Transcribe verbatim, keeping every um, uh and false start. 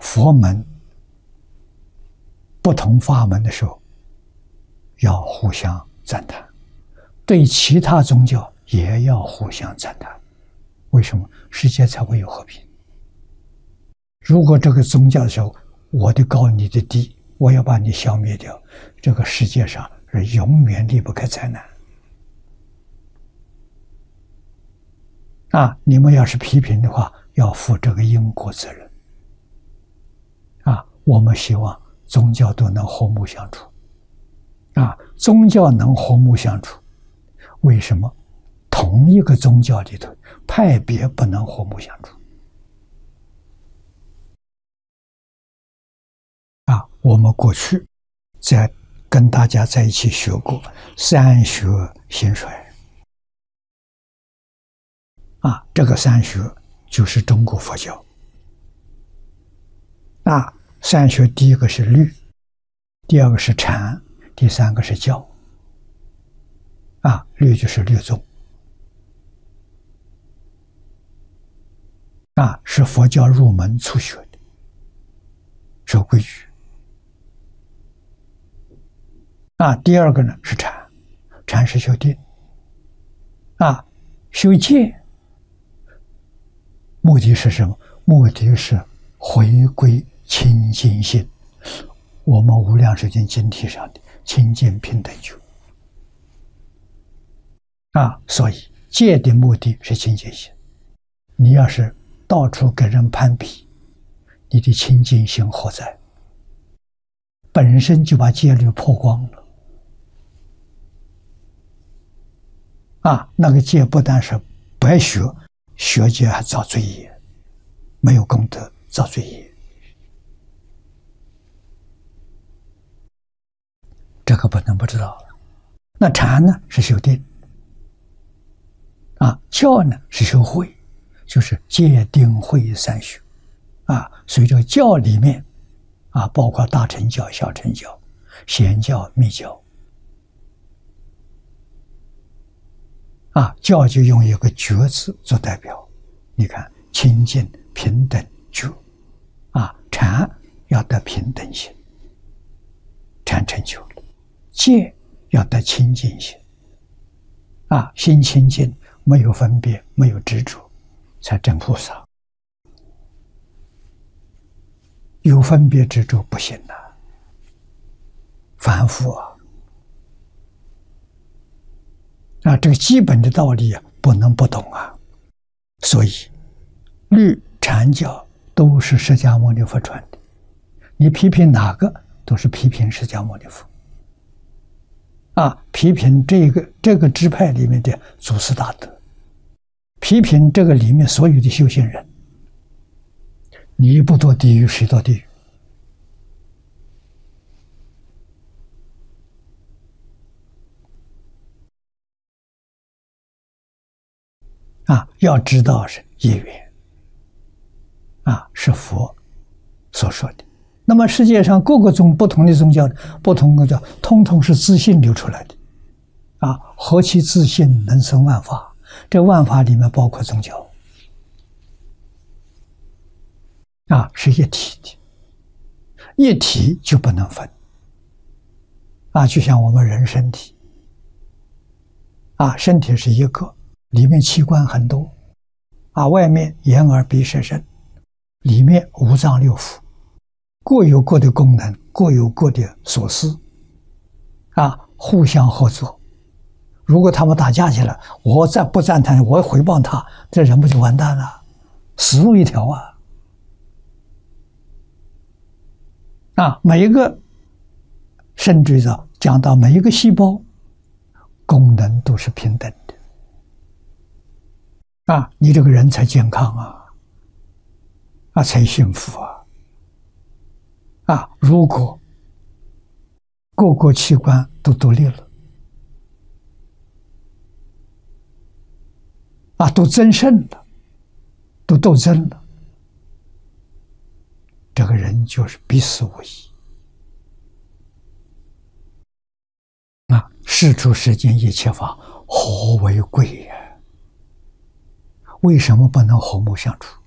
佛门不同法门的时候，要互相赞叹；对其他宗教也要互相赞叹。为什么？世界才会有和平。如果这个宗教的时候，我的高你的低，我要把你消灭掉，这个世界上是永远离不开灾难。啊，你们要是批评的话，要负这个因果责任。啊，我们希望宗教都能和睦相处。啊，宗教能和睦相处，为什么同一个宗教里头派别不能和睦相处？啊，我们过去在跟大家在一起学过三学兴衰。啊，这个三学就是中国佛教。啊，三学第一个是律，第二个是禅，第三个是教。啊，律就是律宗。啊，是佛教入门初学的，守规矩。啊，第二个呢是禅，禅是修定。啊，修戒，目的是什么？目的是回归清净心。我们无量寿经经题上的清净平等觉。啊，所以戒的目的是清净心。你要是到处跟人攀比，你的清净心何在？本身就把戒律破光了。啊，那个戒不但是白学，学戒还造罪业，没有功德造罪业。这个不能不知道了。那禅呢是修定。啊，教呢是修慧，就是戒定慧三学。啊，所以这个教里面啊，包括大乘教、小乘教、显教、密教。啊，教就用一个觉字做代表。你看，清净平等觉。啊，禅要得平等心，禅成就了；戒要得清净心。啊，心清净，没有分别，没有执着，才证菩萨。有分别执着不行啊，凡夫啊。啊，这个基本的道理啊，不能不懂啊。所以，律禅教都是释迦牟尼佛传的，你批评哪个，都是批评释迦牟尼佛。啊，批评这个这个支派里面的祖师大德，批评这个里面所有的修行人。你不堕地狱，谁堕地狱？啊，要知道是业缘。啊，是佛所说的。那么世界上各个宗不同的宗教，不同的教，通通是自信流出来的。啊，何其自信能生万法？这万法里面包括宗教。啊，是一体的，一体就不能分。啊，就像我们人身体。啊，身体是一个，里面器官很多。啊，外面眼耳鼻舌身，里面五脏六腑。各有各的功能，各有各的所思。啊，互相合作。如果他们打架起来，我再不赞叹，我回报他，这人不就完蛋了？死路一条啊！啊，每一个，甚至于讲到每一个细胞，功能都是平等的。啊，你这个人才健康啊，啊，才幸福啊。啊，如果各个器官都独立了，啊，都增胜了，都斗争了，这个人就是必死无疑。啊，世出世间一切法，和为贵呀？为什么不能和睦相处？